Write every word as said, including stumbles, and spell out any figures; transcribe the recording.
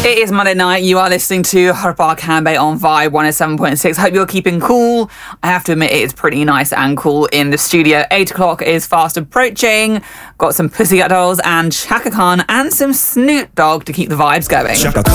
It is Monday night. You are listening to Harpa Kambe on Vibe one oh seven point six. Hope you're keeping cool. I have to admit, it is pretty nice and cool in the studio. Eight o'clock is fast approaching. Got some Pussycat Dolls and Chaka Khan and some Snoop Dogg to keep the vibes going. Chaka Khan.